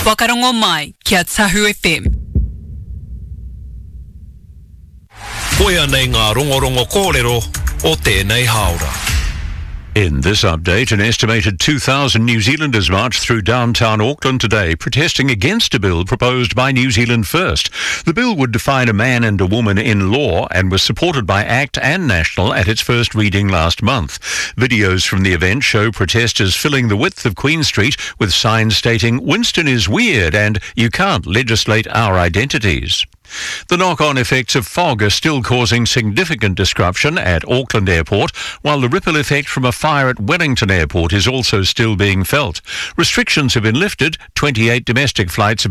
whakarongo mai kia Tahu FM. Koia nei ngā rongorongo kōrero o tēnei haora. In this update, an estimated 2,000 New Zealanders marched through downtown Auckland today, protesting against a bill proposed by New Zealand First. The bill would define a man and a woman in law and was supported by ACT and National at its first reading last month. Videos from the event show protesters filling the width of Queen Street with signs stating, "Winston is weird" and "You can't legislate our identities." The knock-on effects of fog are still causing significant disruption at Auckland Airport, while the ripple effect from a fire at Wellington Airport is also still being felt. Restrictions have been lifted. 28 domestic flights have